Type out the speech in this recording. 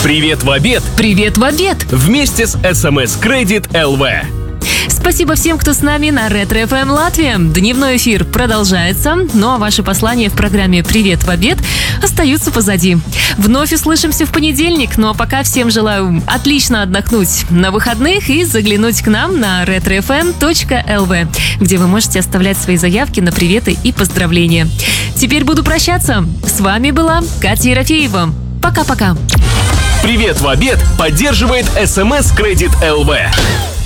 Привет в обед! Привет в обед! Вместе с СМС Кредит ЛВ. Спасибо всем, кто с нами на Ретро FM Латвия. Дневной эфир продолжается, ну а ваши послания в программе «Привет в обед» остаются позади. Вновь услышимся в понедельник, ну а пока всем желаю отлично отдохнуть на выходных и заглянуть к нам на retrofm.lv, где вы можете оставлять свои заявки на приветы и поздравления. Теперь буду прощаться. С вами была Катя Ерофеева. Пока-пока. Привет в обед поддерживает СМС Кредит ЛВ.